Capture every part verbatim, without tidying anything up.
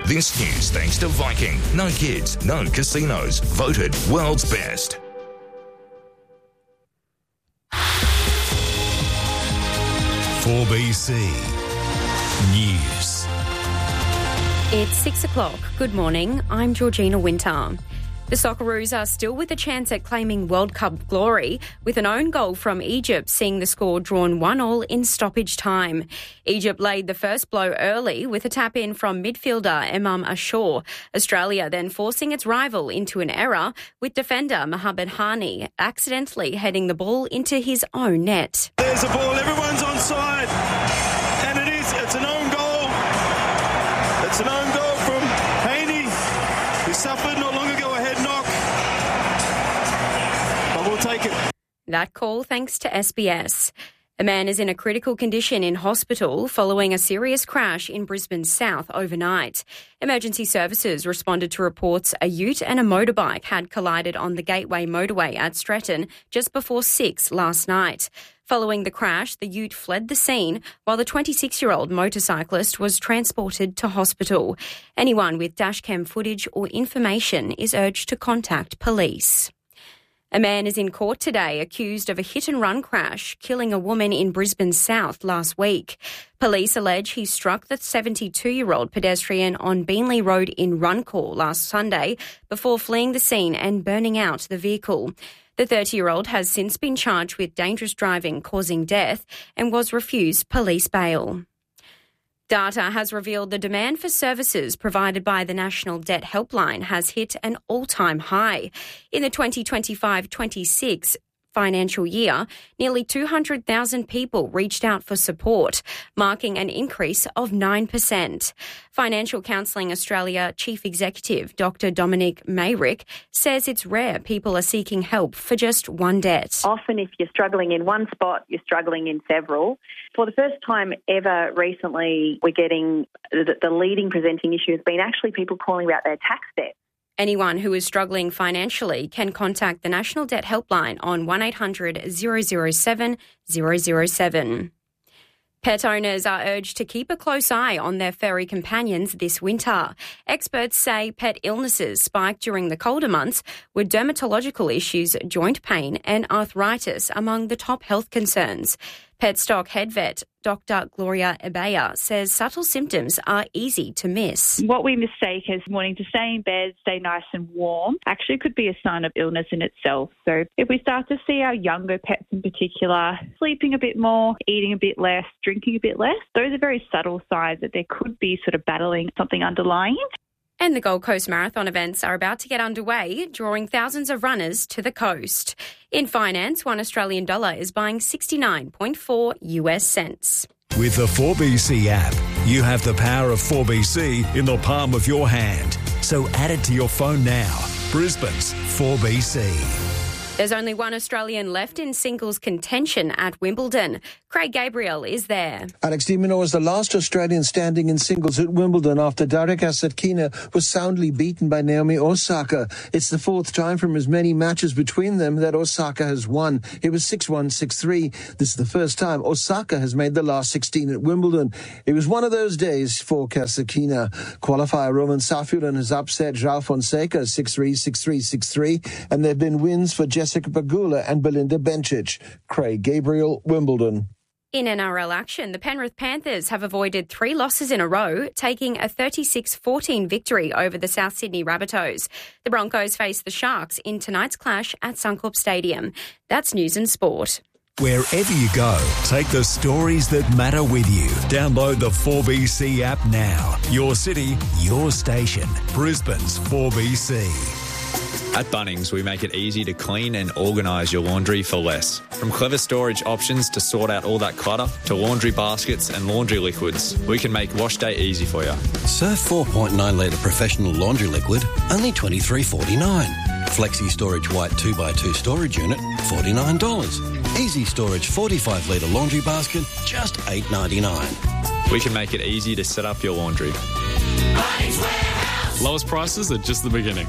This news thanks to Viking. No kids, no casinos. Voted world's best. four B C News. It's six o'clock. Good morning. I'm Georgina Winter. The Socceroos are still with a chance at claiming World Cup glory, with an own goal from Egypt seeing the score drawn one all in stoppage time. Egypt laid the first blow early with a tap-in from midfielder Imam Ashur. Australia then forcing its rival into an error, with defender Mohamed Hani accidentally heading the ball into his own net. There's a ball, everyone's onside, and it is, it's an own goal. It's an own goal from Hani, who suffered not long ago a head knock, but we'll take it. That call thanks to S B S. A man is in a critical condition in hospital following a serious crash in Brisbane South overnight. Emergency services responded to reports a ute and a motorbike had collided on the Gateway motorway at Stretton just before six last night. Following the crash, the ute fled the scene while the twenty-six-year-old motorcyclist was transported to hospital. Anyone with dashcam footage or information is urged to contact police. A man is in court today accused of a hit-and-run crash, killing a woman in Brisbane South last week. Police allege he struck the seventy-two-year-old pedestrian on Beanley Road in Runcorn last Sunday before fleeing the scene and burning out the vehicle. The thirty-year-old has since been charged with dangerous driving causing death and was refused police bail. Data has revealed the demand for services provided by the National Debt Helpline has hit an all-time high. In the twenty twenty-five twenty-six financial year, nearly two hundred thousand people reached out for support, marking an increase of nine percent. Financial Counselling Australia Chief Executive Doctor Dominic Mayrick says it's rare people are seeking help for just one debt. Often if you're struggling in one spot, you're struggling in several. For the first time ever recently, we're getting the, the leading presenting issue has been actually people calling about their tax debt. Anyone who is struggling financially can contact the National Debt Helpline on one eight hundred zero zero seven zero zero seven. Pet owners are urged to keep a close eye on their furry companions this winter. Experts say pet illnesses spiked during the colder months, with dermatological issues, joint pain and arthritis among the top health concerns. Petstock head vet Doctor Gloria Ebeya says subtle symptoms are easy to miss. What we mistake as wanting to stay in bed, stay nice and warm, actually could be a sign of illness in itself. So if we start to see our younger pets in particular sleeping a bit more, eating a bit less, drinking a bit less, those are very subtle signs that there could be sort of battling something underlying. And the Gold Coast Marathon events are about to get underway, drawing thousands of runners to the coast. In finance, one Australian dollar is buying sixty-nine point four U S cents. With the four B C app, you have the power of four B C in the palm of your hand. So add it to your phone now. Brisbane's four B C. There's only one Australian left in singles contention at Wimbledon. Craig Gabriel is there. Alex de Minaur was the last Australian standing in singles at Wimbledon after Darek Kasatkina was soundly beaten by Naomi Osaka. It's the fourth time from as many matches between them that Osaka has won. It was six one, six three. This is the first time Osaka has made the last sixteen at Wimbledon. It was one of those days for Kasatkina. Qualifier Roman Safiullin has upset João Fonseca six three, six three, six three, and there have been wins for Jessica Pegula and Belinda Bencic. Craig Gabriel, Wimbledon. In N R L action, the Penrith Panthers have avoided three losses in a row, taking a thirty-six fourteen victory over the South Sydney Rabbitohs. The Broncos face the Sharks in tonight's clash at Suncorp Stadium. That's News and Sport. Wherever you go, take the stories that matter with you. Download the four B C app now. Your city, your station. Brisbane's four B C. At Bunnings, we make it easy to clean and organise your laundry for less. From clever storage options to sort out all that clutter, to laundry baskets and laundry liquids, we can make wash day easy for you. Surf four point nine litre professional laundry liquid, only twenty-three forty-nine. Flexi Storage White two by two storage unit, forty-nine dollars. Easy Storage forty-five litre laundry basket, just eight ninety-nine. We can make it easy to set up your laundry. Bunnings Warehouse. Lowest prices are just the beginning.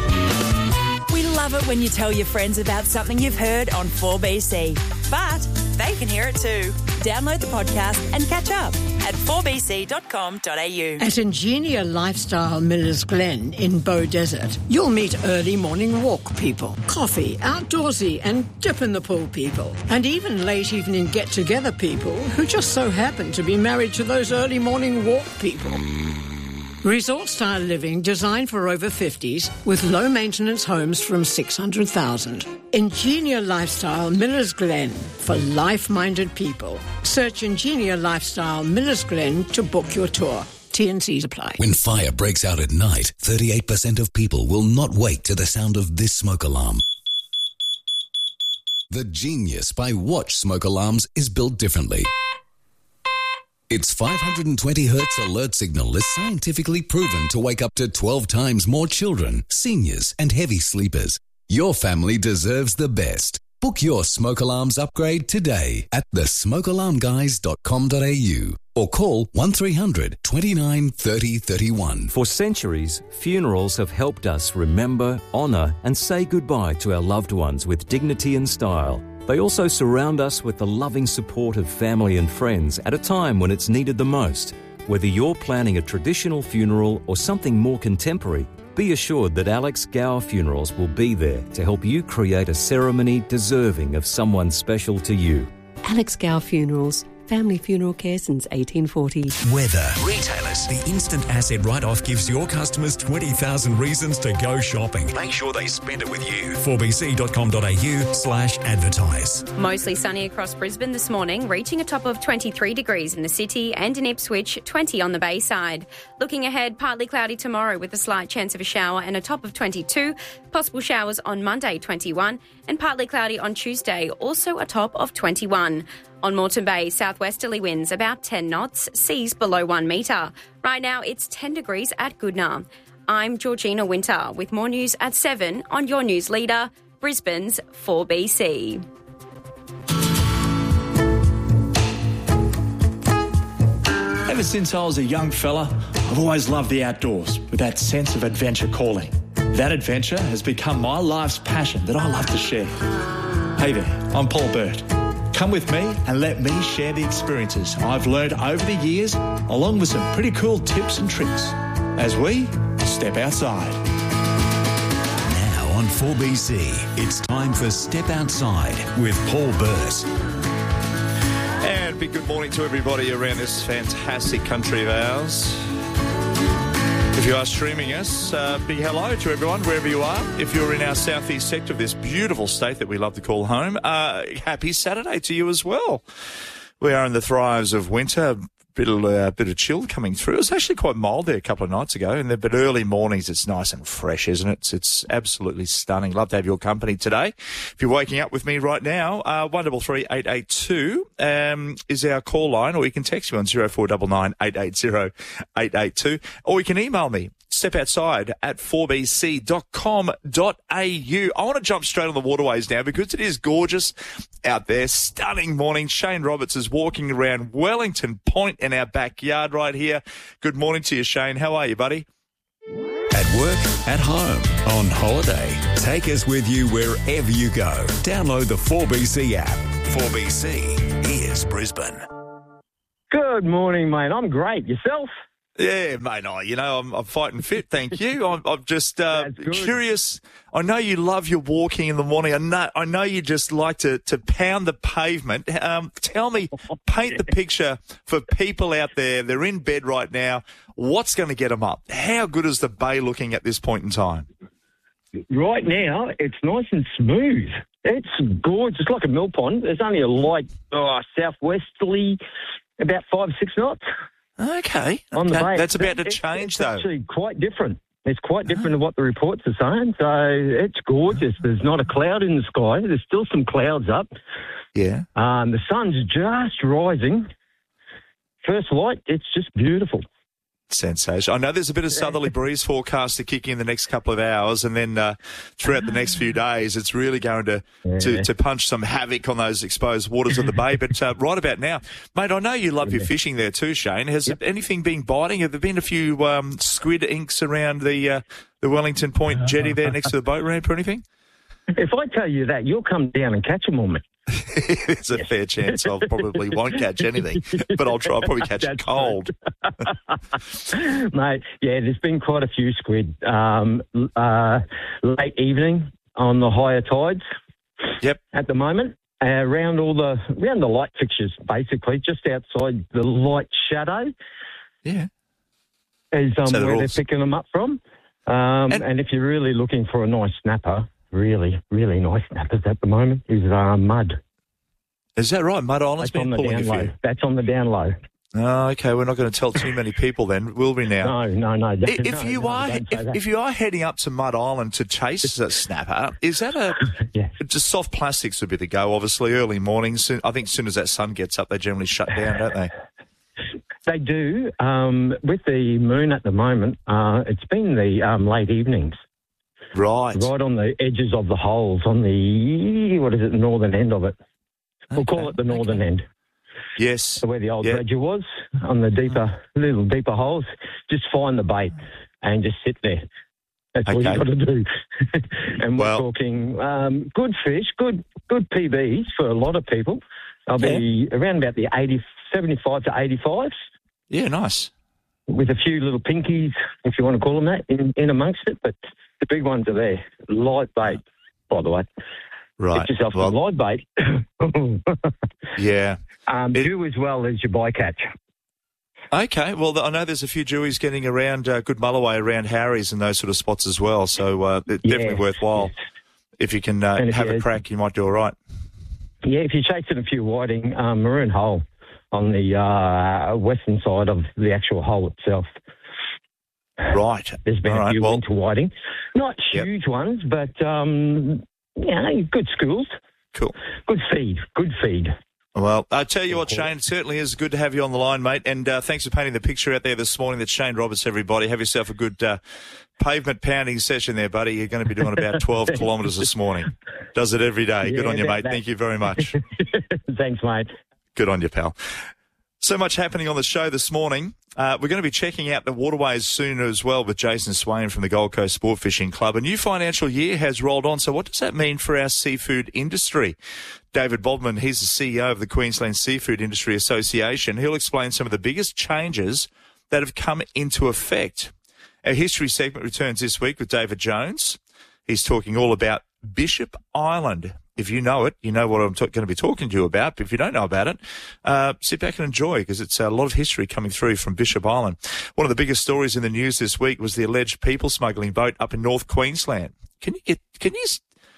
We love it when you tell your friends about something you've heard on four B C. But they can hear it too. Download the podcast and catch up. at four b c dot com dot a u. At Ingenia Lifestyle Millers Glen in Bow Desert, you'll meet early morning walk people, coffee, outdoorsy and dip in the pool people, and even late evening get-together people who just so happen to be married to those early morning walk people. Resort-style living designed for over fifties with low-maintenance homes from six hundred thousand. Ingenia Lifestyle Millers Glen for life-minded people. Search Ingenia Lifestyle Millers Glen to book your tour. T and Cs apply. When fire breaks out at night, thirty-eight percent of people will not wake to the sound of this smoke alarm. The Genius by Watch smoke alarms is built differently. Its five hundred twenty hertz alert signal is scientifically proven to wake up to twelve times more children, seniors and heavy sleepers. Your family deserves the best. Book your smoke alarms upgrade today at the smoke alarm guys dot com dot a u or call one three hundred twenty-nine thirty thirty-one. For centuries, funerals have helped us remember, honour and say goodbye to our loved ones with dignity and style. They also surround us with the loving support of family and friends at a time when it's needed the most. Whether you're planning a traditional funeral or something more contemporary, be assured that Alex Gower Funerals will be there to help you create a ceremony deserving of someone special to you. Alex Gower Funerals. Family funeral care since eighteen forty. Weather. Retailers. The instant asset write-off gives your customers twenty thousand reasons to go shopping. Make sure they spend it with you. four b c dot com dot a u slash advertise. Mostly sunny across Brisbane this morning, reaching a top of twenty-three degrees in the city and in Ipswich, twenty on the Bayside. Looking ahead, partly cloudy tomorrow with a slight chance of a shower and a top of twenty-two. Possible showers on Monday, twenty-one, and partly cloudy on Tuesday, also a top of twenty-one. On Moreton Bay, southwesterly winds about ten knots, seas below one metre. Right now, it's ten degrees at Goodna. I'm Georgina Winter with more news at seven on your news leader, Brisbane's four B C. Ever since I was a young fella, I've always loved the outdoors with that sense of adventure calling. That adventure has become my life's passion that I love to share. Hey there, I'm Paul Burt. Come with me and let me share the experiences I've learned over the years, along with some pretty cool tips and tricks, as we step outside. Now on four B C, it's time for Step Outside with Paul Burt. And big good morning to everybody around this fantastic country of ours. If you are streaming us, uh, big hello to everyone, wherever you are. If you're in our southeast sector of this beautiful state that we love to call home, uh, happy Saturday to you as well. We are in the thrives of winter. Bit of, uh, bit of chill coming through. It was actually quite mild there a couple of nights ago, and the, but early mornings it's nice and fresh, isn't it? It's, it's absolutely stunning. Love to have your company today. If you're waking up with me right now, uh, one double three eight eight two um, is our call line, or you can text me on zero four nine nine eight eight zero eight eight two, or you can email me. Step outside at four b c dot com dot a u. I want to jump straight on the waterways now because it is gorgeous out there. Stunning morning. Shane Roberts is walking around Wellington Point in our backyard right here. Good morning to you, Shane. How are you, buddy? At work, at home, on holiday. Take us with you wherever you go. Download the four B C app. four B C, here's Brisbane. Good morning, mate. I'm great. Yourself? Yeah, mate, I, you know, I'm, I'm fighting fit, thank you. I'm, I'm just uh, curious. I know you love your walking in the morning. I know, I know you just like to, to pound the pavement. Um, tell me, paint the picture for people out there. They're in bed right now. What's going to get them up? How good is the bay looking at this point in time? Right now, it's nice and smooth. It's gorgeous. It's like a mill pond. There's only a light oh, southwesterly, about five, six knots. Okay. On the okay. bay. That's about to it's, change, it's though. It's actually quite different. It's quite different to what the reports are saying. So it's gorgeous. There's not a cloud in the sky. There's still some clouds up. Yeah. Um, the sun's just rising. First light, it's just beautiful. Sensation. I know there's a bit of southerly breeze forecast to kick in the next couple of hours, and then uh, throughout the next few days, it's really going to, yeah. to to punch some havoc on those exposed waters of the bay. But uh, right about now, mate, I know you love your fishing there too, Shane. Has yep. anything been biting? Have there been a few um, squid inks around the uh, the Wellington Point jetty there next to the boat ramp or anything? If I tell you that, you'll come down and catch them on me. There's a fair chance I probably won't catch anything, but I'll try. I'll probably catch a cold. Mate, yeah, there's been quite a few squid. Um, uh, late evening on the higher tides. Yep. At the moment, uh, around all the around the light fixtures, basically, just outside the light shadow. Yeah. Is um, So they're where all- they're picking them up from. Um, and, and if you're really looking for a nice snapper, really, really nice snappers at the moment, is uh, mud. Is that right? Mud Island's That's on been the pulling a down low. few. That's on the down low. Oh, okay, we're not going to tell too many people then, will we now? No, no, no. I- no, If you no, are don't say if, that. if you are heading up to Mud Island to chase a snapper, is that a yeah. just soft plastics a bit to go? Obviously, early mornings. Soon, I think as soon as that sun gets up, they generally shut down, don't they? They do. Um, with the moon at the moment, uh, it's been the um, late evenings. Right. Right on the edges of the holes, on the, what is it, northern end of it. We'll call it the northern end. Yes. So where the old Yeah. dredger was, on the deeper, little deeper holes, just find the bait and just sit there. That's all Okay. you've got to do. And we're Well- talking um, good fish, good good P Bs for a lot of people. They'll be around about the eighty, seventy-five to eighty-fives. Yeah, nice. With a few little pinkies, if you want to call them that, in, in amongst it. But the big ones are there. Live bait, by the way. Right. Get yourself Well- some live bait. Yeah. Um, do as well as your bycatch. Okay, well, th- I know there's a few Jewies getting around uh, Good Mulloway, around Harry's and those sort of spots as well, so uh, it's Yeah, definitely worthwhile. If you can uh, And if have you- a crack, you might do all right. Yeah, if you're chasing a few whiting, um, Maroon Hole on the uh, western side of the actual hole itself. Right. There's been All a right, few well- winter whiting. Not huge ones, but, um, you know, good schools. Cool. Good feed, good feed. Well, I tell you what, Shane, it certainly is good to have you on the line, mate. And uh, thanks for painting the picture out there this morning. That's Shane Roberts, everybody. Have yourself a good uh, pavement pounding session there, buddy. You're going to be doing about twelve kilometres this morning. Does it every day. Good Yeah, on you, about mate. that. Thank you very much. Thanks, mate. Good on you, pal. So much happening on the show this morning. Uh, we're going to be checking out the waterways soon as well with Jason Swain from the Gold Coast Sport Fishing Club. A new financial year has rolled on. So what does that mean for our seafood industry? David Bodman, he's the C E O of the Queensland Seafood Industry Association. He'll explain some of the biggest changes that have come into effect. Our history segment returns this week with David Jones. He's talking all about Bishop Island. If you know it, you know what I'm t- going to be talking to you about. But if you don't know about it, uh, sit back and enjoy, because it's a lot of history coming through from Bishop Island. One of the biggest stories in the news this week was the alleged people smuggling boat up in North Queensland. Can you get? Can you?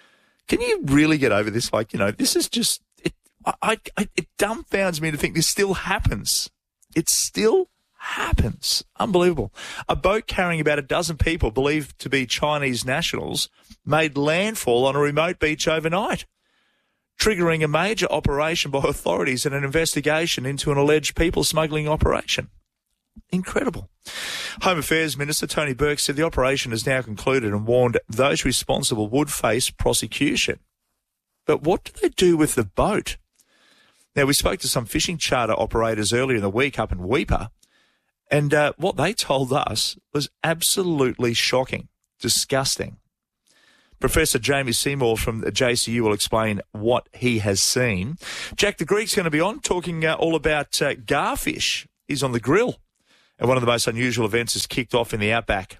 Can you really get over this? Like, you know, this is just. It, I, I, it dumbfounds me to think this still happens. It still happens. Unbelievable. A boat carrying about a dozen people believed to be Chinese nationals made landfall on a remote beach overnight, triggering a major operation by authorities and an investigation into an alleged people smuggling operation. Incredible. Home Affairs Minister Tony Burke said the operation is now concluded and warned those responsible would face prosecution. But what do they do with the boat? Now, we spoke to some fishing charter operators earlier in the week up in Weipa, and uh, what they told us was absolutely shocking, disgusting. Professor Jamie Seymour from the J C U will explain what he has seen. Jack the Greek's going to be on talking uh, all about uh, garfish. He's on the grill. And one of the most unusual events has kicked off in the outback.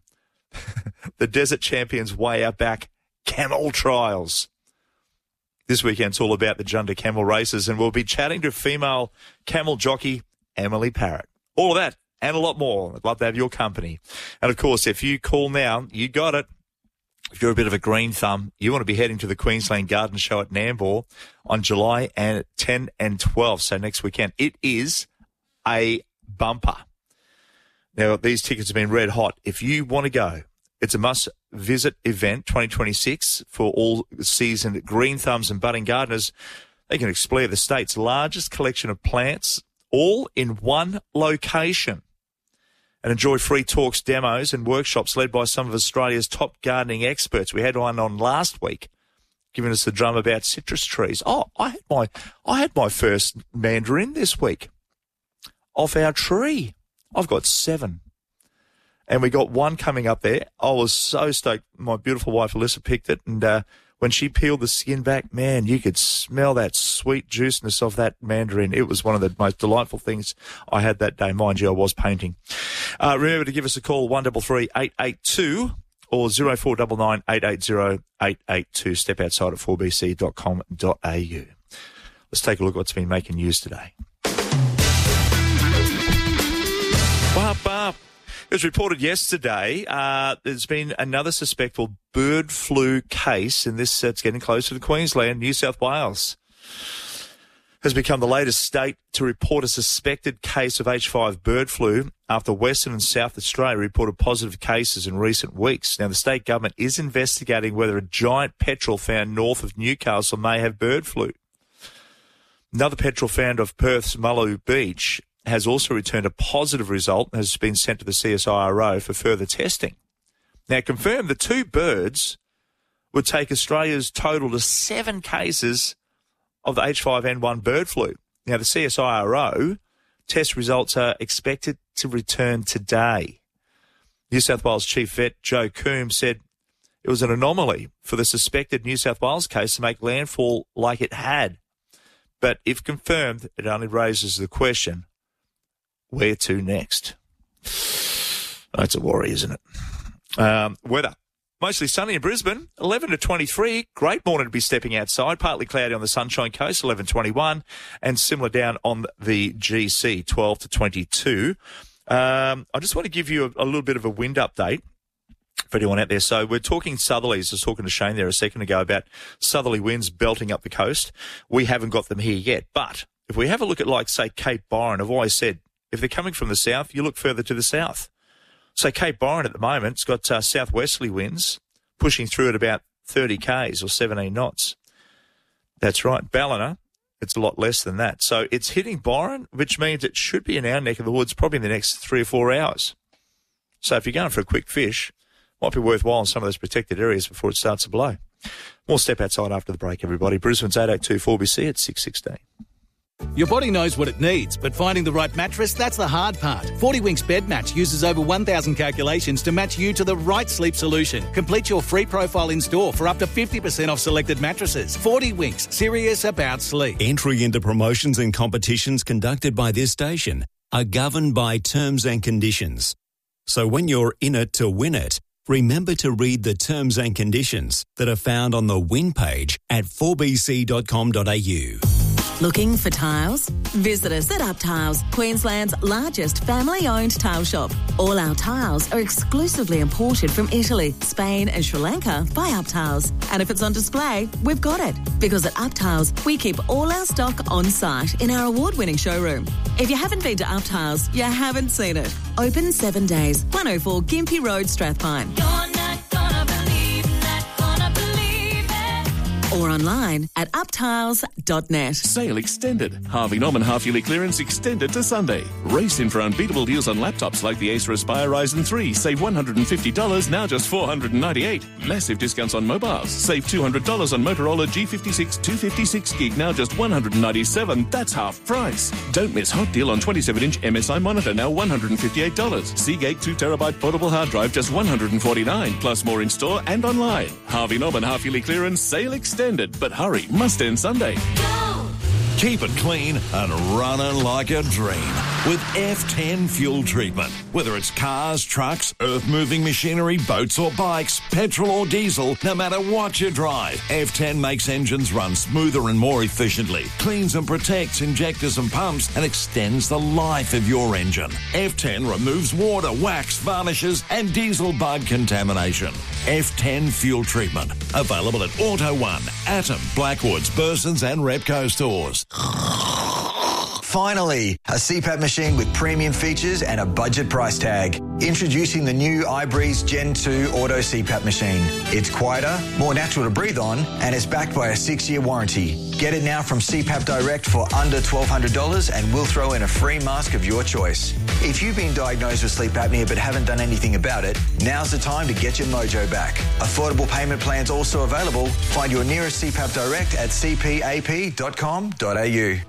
The Desert Champions Way Outback Camel Trials. This weekend's all about the Junda Camel races, and we'll be chatting to female camel jockey Emily Parrott. All of that and a lot more. I'd love to have your company. And, of course, if you call now, you got it. If you're a bit of a green thumb, you want to be heading to the Queensland Garden Show at Nambour on July and ten and twelve, so next weekend. It is a bumper. Now, these tickets have been red hot. If you want to go, it's a must-visit event, twenty twenty-six, for all seasoned green thumbs and budding gardeners. They can explore the state's largest collection of plants, all in one location, and enjoy free talks, demos, and workshops led by some of Australia's top gardening experts. We had one on last week, giving us the drum about citrus trees. Oh, I had my I had my first mandarin this week off our tree. I've got seven. And we got one coming up there. I was so stoked. My beautiful wife, Alyssa, picked it, and uh, When she peeled the skin back, man, you could smell that sweet juiciness of that mandarin. It was one of the most delightful things I had that day. Mind you, I was painting. Uh, remember to give us a call, one three three, eight eight two or zero four nine nine, eight eight zero, eight eight two. Step outside at four b c dot com dot a u. Let's take a look at what's been making news today. Bop, bop. It was reported yesterday uh, there's been another suspected bird flu case, and this uh, it's getting closer to Queensland. New South Wales has become the latest state to report a suspected case of H five bird flu after Western and South Australia reported positive cases in recent weeks. Now, the state government is investigating whether a giant petrel found north of Newcastle may have bird flu. Another petrel found off Perth's Mullu Beach has also returned a positive result and has been sent to the C S I R O for further testing. Now, confirmed, the two birds would take Australia's total to seven cases of the H five N one bird flu. Now, the C S I R O test results are expected to return today. New South Wales Chief Vet Joe Coombs said it was an anomaly for the suspected New South Wales case to make landfall like it had. But if confirmed, it only raises the question, where to next? That's a worry, isn't it? Um, weather. Mostly sunny in Brisbane, eleven to twenty-three. Great morning to be stepping outside. Partly cloudy on the Sunshine Coast, eleven twenty-one. And similar down on the G C, twelve to twenty-two. Um, I just want to give you a, a little bit of a wind update for anyone out there. So we're talking southerlies. I was talking to Shane there a second ago about southerly winds belting up the coast. We haven't got them here yet. But if we have a look at, like, say, Cape Byron, I've always said, if they're coming from the south, you look further to the south. So Cape Byron at the moment, it's got uh, southwesterly winds pushing through at about thirty kays or seventeen knots. That's right. Ballina, it's a lot less than that. So it's hitting Byron, which means it should be in our neck of the woods probably in the next three or four hours. So if you're going for a quick fish, might be worthwhile in some of those protected areas before it starts to blow. More step outside after the break, everybody. Brisbane's eight eight two four B C at six sixteen. Your body knows what it needs, but finding the right mattress, that's the hard part. forty Winks Bed Match uses over one thousand calculations to match you to the right sleep solution. Complete your free profile in store for up to fifty percent off selected mattresses. forty Winks, serious about sleep. Entry into promotions and competitions conducted by this station are governed by terms and conditions. So when you're in it to win it, remember to read the terms and conditions that are found on the win page at four b c dot com dot a u. Looking for tiles? Visit us at Up Tiles, Queensland's largest family-owned tile shop. All our tiles are exclusively imported from Italy, Spain and Sri Lanka by Up Tiles. And if it's on display, we've got it. Because at Up Tiles, we keep all our stock on site in our award-winning showroom. If you haven't been to Up Tiles, you haven't seen it. Open seven days, one oh four Gympie Road, Strathpine. You're not gonna believe, not gonna believe it. Or online at up tiles dot net. Sale extended. Harvey Norman half-yearly clearance extended to Sunday. Race in for unbeatable deals on laptops like the Acer Aspire Ryzen three. Save one hundred fifty dollars, now just four hundred ninety-eight dollars. Massive discounts on mobiles. Save two hundred dollars on Motorola G fifty-six two fifty-six gig, now just one hundred ninety-seven dollars. That's half price. Don't miss hot deal on twenty-seven inch M S I monitor, now one hundred fifty-eight dollars. Seagate two terabyte portable hard drive, just one hundred forty-nine dollars. Plus more in store and online. Harvey Norman half-yearly clearance, sale extended. But hurry, must end Sunday. Keep it clean and running like a dream with F ten fuel treatment. Whether it's cars, trucks, earth-moving machinery, boats or bikes, petrol or diesel, no matter what you drive, F ten makes engines run smoother and more efficiently, cleans and protects injectors and pumps, and extends the life of your engine. F ten removes water, wax, varnishes, and diesel bug contamination. F ten fuel treatment. Available at Auto One, Atom, Blackwoods, Burson's and Repco stores. Finally, a C PAP machine with premium features and a budget price tag. Introducing the new iBreeze Gen two Auto C PAP machine. It's quieter, more natural to breathe on, and it's backed by a six-year warranty. Get it now from C PAP Direct for under twelve hundred dollars and we'll throw in a free mask of your choice. If you've been diagnosed with sleep apnea but haven't done anything about it, now's the time to get your mojo back. Affordable payment plans also available. Find your nearest C PAP Direct at c p a p dot com dot a u.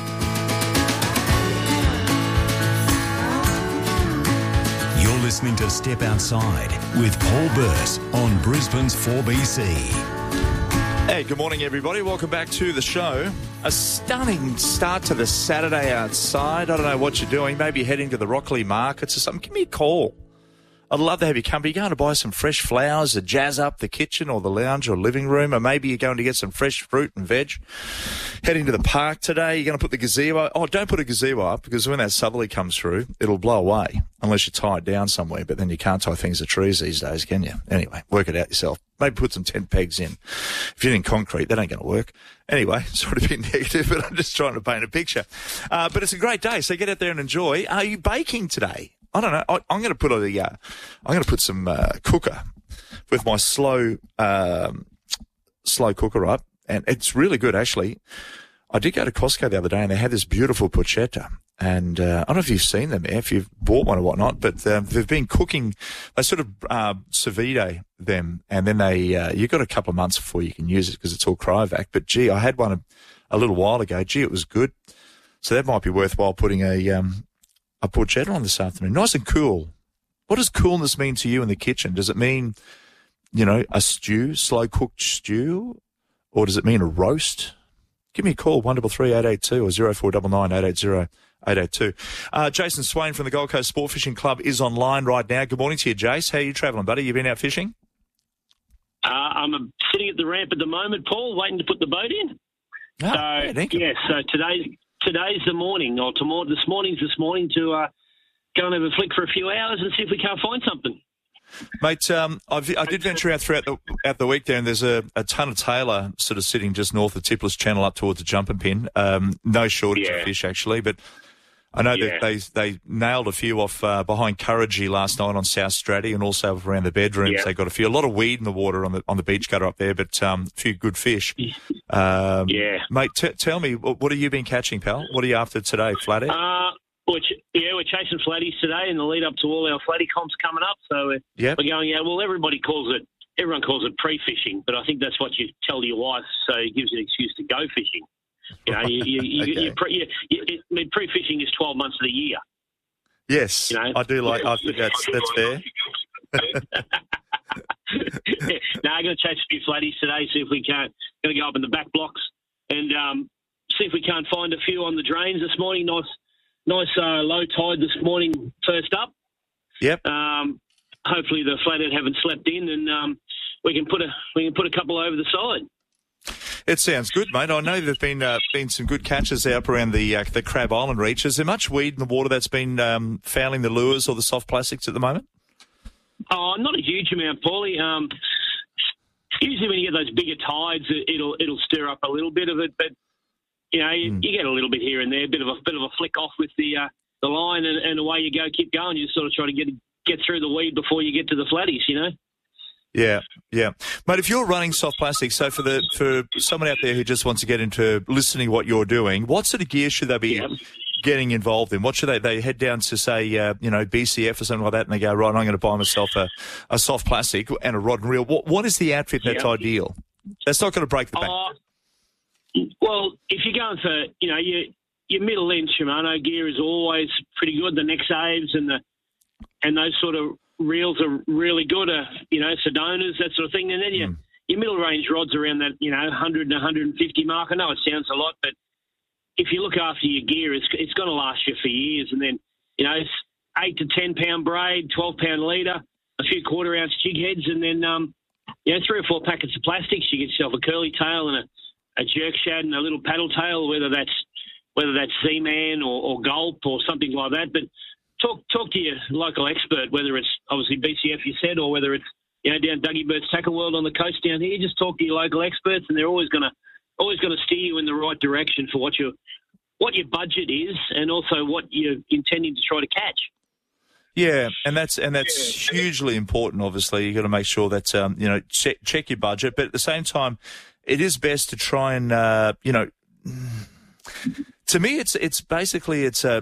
You're listening to Step Outside with Paul Burse on Brisbane's four B C. Hey, good morning, everybody. Welcome back to the show. A stunning start to the Saturday outside. I don't know what you're doing. Maybe you're heading to the Rockley markets or something. Give me a call. I'd love to have you come. You're going to buy some fresh flowers to jazz up the kitchen or the lounge or living room, or maybe you're going to get some fresh fruit and veg. Heading to the park today. You're going to put the gazebo. Oh, don't put a gazebo up, because when that southerly comes through, it'll blow away unless you tie it down somewhere. But then you can't tie things to trees these days, can you? Anyway, work it out yourself. Maybe put some tent pegs in. If you're in concrete, that ain't going to work. Anyway, sort of a bit negative, but I'm just trying to paint a picture. Uh, but it's a great day, so get out there and enjoy. Are you baking today? I don't know. I, I'm going to put a, uh, I'm going to put some uh, cooker with my slow, um, slow cooker up, and it's really good actually. I did go to Costco the other day, and they had this beautiful porchetta. And uh, I don't know if you've seen them, if you've bought one or whatnot, but uh, they've been cooking. They sort of uh, sous vide them, and then they uh, you've got a couple of months before you can use it because it's all cryovac. But gee, I had one a, a little while ago. Gee, it was good. So that might be worthwhile putting a um, a porchetta on this afternoon. Nice and cool. What does coolness mean to you in the kitchen? Does it mean, you know, a stew, slow cooked stew, or does it mean a roast? Give me a call, one double three eight eight two or zero four nine nine eight eight zero eight eight two. Uh, Jason Swain from the Gold Coast Sport Fishing Club is online right now. Good morning to you, Jace. How are you travelling, buddy? You been out fishing? Uh, I'm sitting at the ramp at the moment, Paul, waiting to put the boat in. Oh, so, yeah, yeah, so today's, today's the morning, or tomorrow, this morning's this morning to uh, go and have a flick for a few hours and see if we can't find something. Mate, um, I've, I did venture out throughout the out the week there, and there's a, a ton of tailor sort of sitting just north of Tipler's Channel up towards the jumping pin. Um, no shortage Yeah. of fish, actually, but I know Yeah. that they they nailed a few off uh, behind Couragee last night on South Stratty, and also around the bedrooms. Yeah. They got a few, a lot of weed in the water on the on the beach cutter up there, but um, a few good fish. Um, Yeah. Mate, t- tell me, what what have you been catching, pal? What are you after today, flathead? Uh, which, yeah, we're chasing flatties today in the lead up to all our flatty comps coming up. So we're, Yep. we're going out. Well, everybody calls it, everyone calls it pre-fishing, but I think that's what you tell your wife, so it gives you an excuse to go fishing. You know, you, you, you, Okay. you, pre, you, you, it, I mean, pre-fishing is twelve months of the year. Yes, You know? I do like. I think that's that's fair. Now I'm going to chase a few flatties today, see if we can. Going to go up in the back blocks and um, see if we can't find a few on the drains this morning. Nice, nice uh, low tide this morning. First up. Yep. Um, hopefully the flathead haven't slept in, and um, we can put a we can put a couple over the side. It sounds good, mate. I know there've been uh, been some good catches out around the uh, the Crab Island reach. Is there much weed in the water that's been um, fouling the lures or the soft plastics at the moment? Oh, not a huge amount, Paulie. Um, usually when you get those bigger tides, it- it'll it'll stir up a little bit of it, but you know you, Mm. you get a little bit here and there, a bit of a bit of a flick off with the uh, the line, and, and away you go. Keep going. You sort of try to get get through the weed before you get to the flatties. You know. Yeah, yeah, mate. If you're running soft plastic, so for the for someone out there who just wants to get into listening to what you're doing, what sort of gear should they be getting involved in? What should they they head down to, say, uh, you know, B C F or something like that, and they go, right, I'm going to buy myself a, a soft plastic and a rod and reel. What what is the outfit that's Yeah. ideal? That's not going to break the bank. Uh, well, if you're going for, you know, your your middle length Shimano gear is always pretty good. The Next Aves and the and those sort of reels are really good. Uh, you know, Sedonas, that sort of thing. And then your your middle range rods around that, you know, one hundred and one hundred fifty mark. I know it sounds a lot, but if you look after your gear, it's it's going to last you for years. And then, you know, it's eight to ten pound braid, twelve pound leader, a few quarter ounce jig heads, and then um, you know, three or four packets of plastics. You get yourself a curly tail and a, a jerk shad and a little paddle tail, whether that's whether that's Z-Man or, or Gulp or something like that. But talk talk to your local expert, whether it's obviously B C F you said, or whether it's, you know, down Dougie Bird's Tackle World on the coast down here. Just talk to your local experts, and they're always going to always going to steer you in the right direction for what your what your budget is, and also what you're intending to try to catch. Yeah, and that's and that's hugely important. Obviously, you got to make sure that um, you know check, check your budget, but at the same time, it is best to try and uh, you know. To me, it's it's basically it's a.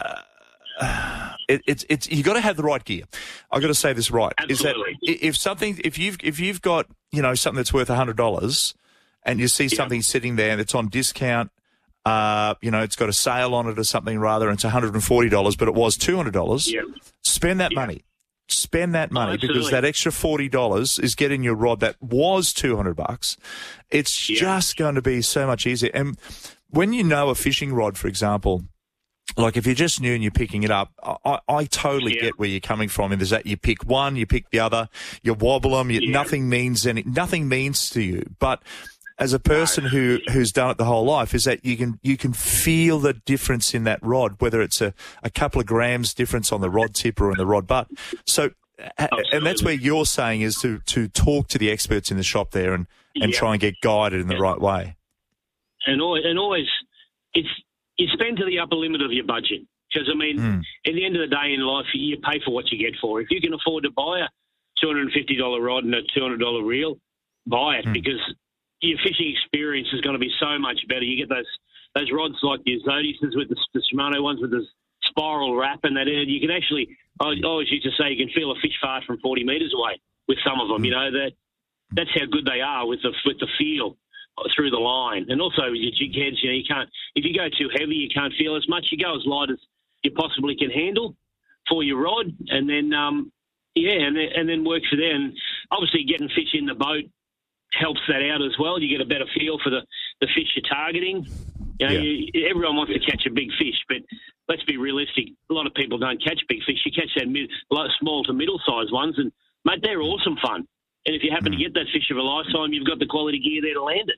Uh, it, it's it's you got to have the right gear. I got to say this right. Absolutely. Is that if something if you've if you've got you know something that's worth a hundred dollars, and you see something sitting there that's on discount. Uh, you know, it's got a sale on it or something rather, and it's one hundred and forty dollars, but it was two hundred dollars. Yeah. Spend that money. spend that money, oh, because that extra forty dollars is getting your rod that was two hundred bucks. It's yeah. just going to be so much easier. And when you know a fishing rod, for example, like if you're just new and you're picking it up, I, I totally yeah. get where you're coming from. And there's that you pick one, you pick the other, you wobble them, you, yeah. nothing means any, nothing means to you. But as a person no. who who's done it the whole life, is that you can you can feel the difference in that rod, whether it's a, a couple of grams difference on the rod tip or in the rod butt. So, Absolutely. and that's where you're saying is to to talk to the experts in the shop there and, and yeah. try and get guided in the yeah. right way. And always, and always, it's you spend to the upper limit of your budget. Because, I mean, mm. at the end of the day in life, you pay for what you get for. If you can afford to buy a two hundred fifty dollars rod and a two hundred dollars reel, buy it mm. because your fishing experience is going to be so much better. You get those those rods like the Zodiacs with the, the Shimano ones with the spiral wrap and that. You can actually, I always used to say, you can feel a fish fart from forty metres away with some of them. Mm. You know, that that's how good they are with the with the feel through the line. And also your jig heads, you know, you can't, if you go too heavy, you can't feel as much. You go as light as you possibly can handle for your rod, and then um, yeah, and then, and then work for there. And obviously, getting fish in the boat helps that out as well. You get a better feel for the, the fish you're targeting. You know, yeah. you, everyone wants to catch a big fish, but let's be realistic. A lot of people don't catch big fish. You catch that mid, small to middle-sized ones, and mate, they're awesome fun. And if you happen mm. to get that fish of a lifetime, you've got the quality gear there to land it.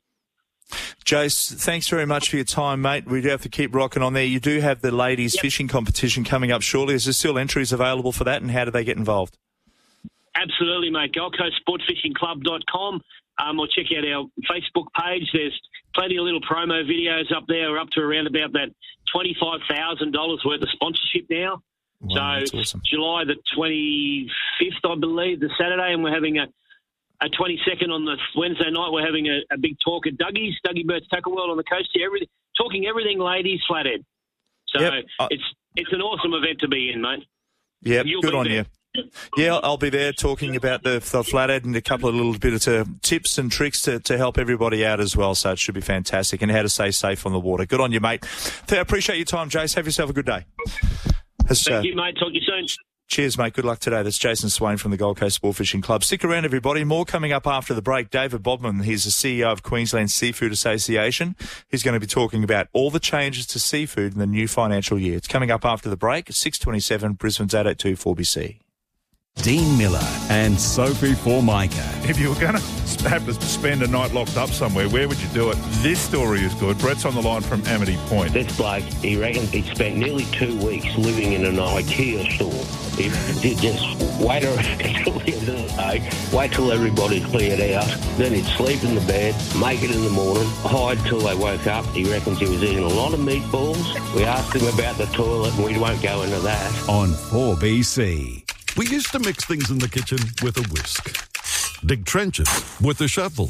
Jace, thanks very much for your time, mate. We do have to keep rocking on there. You do have the ladies' yep. fishing competition coming up shortly. Is there still entries available for that, and how do they get involved? Absolutely, mate. Gold Coast Sport Fishing Club dot com, um, or check out our Facebook page. There's plenty of little promo videos up there. We're up to around about that twenty-five thousand dollars worth of sponsorship now. Wow, so awesome. July the twenty-fifth, I believe, the Saturday, and we're having a A twenty-second on the Wednesday night, we're having a, a big talk at Dougie's, Dougie Burt's Tackle World on the coast here, everything, talking everything ladies flathead. So yep. uh, it's it's an awesome event to be in, mate. Yeah, good on there. you. Yeah, I'll be there talking about the, the flathead and a couple of little bit of tips and tricks to, to help everybody out as well. So it should be fantastic, and how to stay safe on the water. Good on you, mate. I appreciate your time, Jace. Have yourself a good day. Has, Thank uh, you, mate. Talk to you soon. Cheers, mate. Good luck today. That's Jason Swain from the Gold Coast Sport Fishing Club. Stick around, everybody. More coming up after the break. David Bodman, he's the C E O of Queensland Seafood Association. He's going to be talking about all the changes to seafood in the new financial year. It's coming up after the break at six twenty-seven, Brisbane's eight eighty-two four B C. Dean Miller and Sophie Formica. If you were going to have to spend a night locked up somewhere, where would you do it? This story is good. Brett's on the line from Amity Point. This bloke, he reckons he spent nearly two weeks living in an IKEA store. He did just wait around until the end of the day, wait till everybody's cleared out, then he'd sleep in the bed, make it in the morning, hide till they woke up. He reckons he was eating a lot of meatballs. We asked him about the toilet, and we won't go into that. On four B C. We used to mix things in the kitchen with a whisk, dig trenches with a shovel,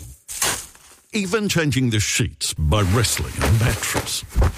even changing the sheets by wrestling a mattress.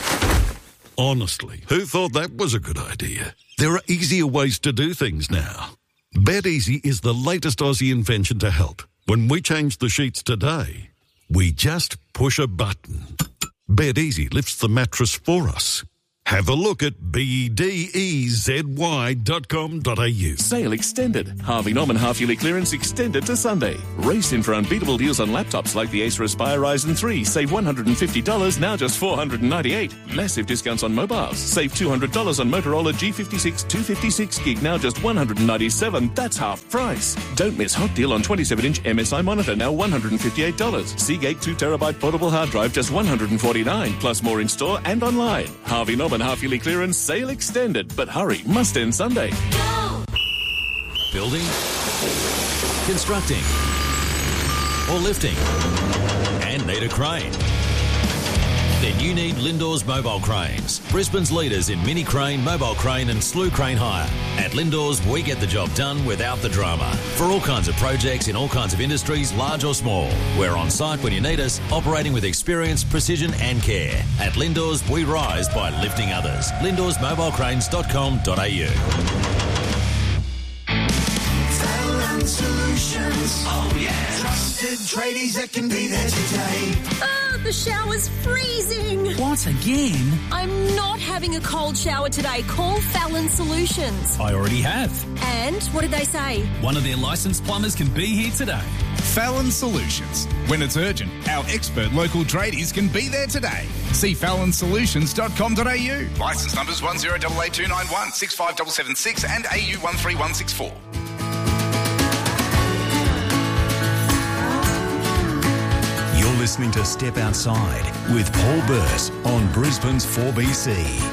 Honestly, who thought that was a good idea? There are easier ways to do things now. BetEasy is the latest Aussie invention to help. When we change the sheets today, we just push a button. BetEasy lifts the mattress for us. Have a look at B D E Z Y dot com dot a u. Sale extended. Harvey Norman half-yearly clearance extended to Sunday. Race in for unbeatable deals on laptops like the Acer Aspire Ryzen three. Save one hundred fifty dollars, now just four hundred ninety-eight dollars. Massive discounts on mobiles. Save two hundred dollars on Motorola G fifty-six two fifty-six gig, now just one hundred ninety-seven dollars. That's half price. Don't miss hot deal on twenty-seven inch M S I monitor, now one hundred fifty-eight dollars. Seagate two terabyte portable hard drive, just one hundred forty-nine dollars. Plus more in store and online. Harvey Norman half-yearly clearance sale extended, but hurry, must end Sunday. Go! Building, constructing, or lifting, and need a crane? Then you need Lindor's Mobile Cranes, Brisbane's leaders in mini crane, mobile crane and slew crane hire. At Lindor's, we get the job done without the drama. For all kinds of projects in all kinds of industries, large or small. We're on site when you need us, operating with experience, precision and care. At Lindor's, we rise by lifting others. Lindors Mobile Cranes dot com dot a u. Solutions. Tradies. Oh, yeah. Trusted tradies that can be there today. Oh, the shower's freezing. What, again? I'm not having a cold shower today. Call Fallon Solutions. I already have. And what did they say? One of their licensed plumbers can be here today. Fallon Solutions. When it's urgent, our expert local tradies can be there today. See fallon solutions dot com dot a u. Licence numbers one zero eight eight two nine one, six five seven seven six and A U one three one six four. You're listening to Step Outside with Paul Burse on Brisbane's four B C.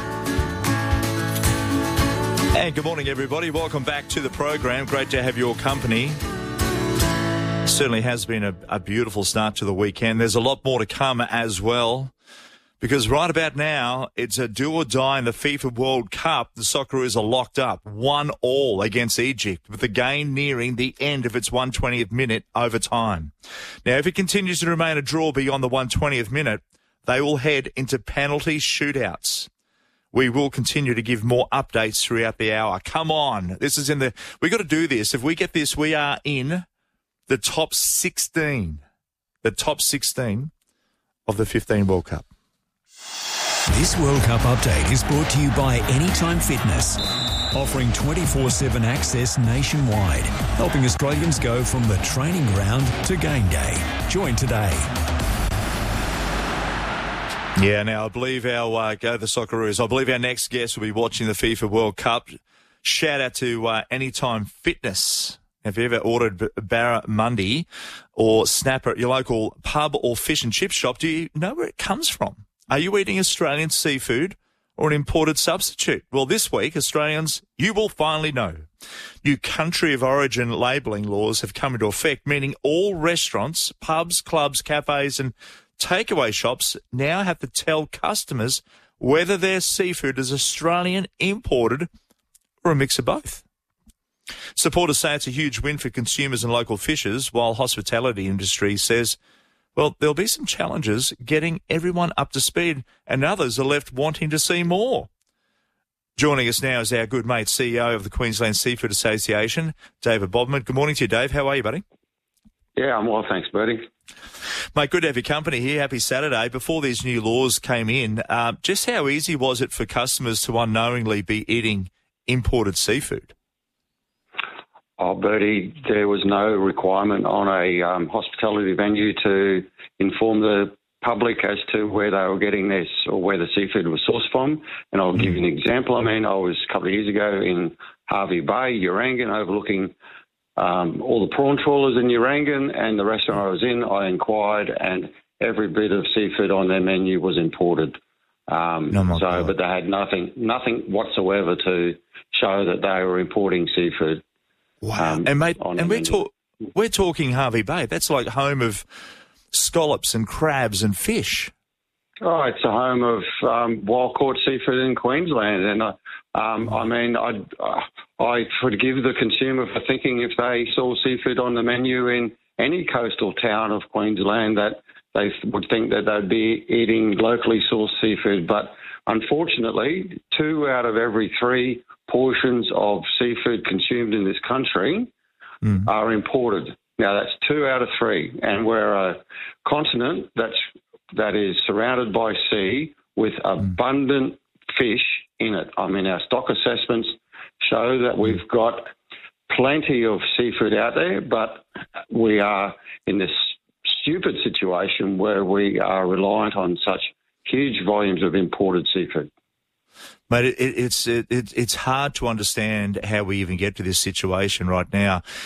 And good morning, everybody. Welcome back to the program. Great to have your company. Certainly has been a, a beautiful start to the weekend. There's a lot more to come as well, because right about now, it's a do or die in the FIFA World Cup. The Socceroos are locked up, one all against Egypt, with the game nearing the end of its one hundred twentieth minute overtime. Now, if it continues to remain a draw beyond the one hundred twentieth minute, they will head into penalty shootouts. We will continue to give more updates throughout the hour. Come on. This is in the, we got to do this. If we get this, we are in the top sixteen, the top sixteen of the fifteen World Cup. This World Cup update is brought to you by Anytime Fitness, offering twenty-four seven access nationwide, helping Australians go from the training ground to game day. Join today. Yeah, now I believe our, uh, go the Socceroos, I believe our next guest will be watching the FIFA World Cup. Shout out to uh, Anytime Fitness. Have you ever ordered barramundi or snapper at your local pub or fish and chip shop? Do you know where it comes from? Are you eating Australian seafood or an imported substitute? Well, this week, Australians, you will finally know. New country of origin labelling laws have come into effect, meaning all restaurants, pubs, clubs, cafes and takeaway shops now have to tell customers whether their seafood is Australian, imported or a mix of both. Supporters say it's a huge win for consumers and local fishers, while hospitality industry says, well, there'll be some challenges getting everyone up to speed and others are left wanting to see more. Joining us now is our good mate, C E O of the Queensland Seafood Association, David Bodman. Good morning to you, Dave. How are you, buddy? Yeah, I'm well, thanks, Bertie. Mate, good to have your company here. Happy Saturday. Before these new laws came in, uh, just how easy was it for customers to unknowingly be eating imported seafood? Oh, Bertie, there was no requirement on a um, hospitality venue to inform the public as to where they were getting this or where the seafood was sourced from. And I'll give you an example. I mean, I was a couple of years ago in Hervey Bay, Urangan, overlooking um, all the prawn trawlers in Urangan, and the restaurant I was in, I inquired, and every bit of seafood on their menu was imported. Um, oh my so, God. but they had nothing, nothing whatsoever to show that they were importing seafood. Wow. Um, and mate, and we're, talk, we're talking Hervey Bay. That's like home of scallops and crabs and fish. Oh, it's a home of um, wild-caught seafood in Queensland. And, uh, um, I mean, I'd, uh, I forgive the consumer for thinking if they saw seafood on the menu in any coastal town of Queensland that they would think that they'd be eating locally sourced seafood. But unfortunately, two out of every three portions of seafood consumed in this country mm. are imported. Now, that's two out of three, and we're a continent that's, that is surrounded by sea with abundant fish in it. I mean, our stock assessments show that we've got plenty of seafood out there, but we are in this stupid situation where we are reliant on such huge volumes of imported seafood. Mate, it, it's it, it's hard to understand how we even get to this situation right now.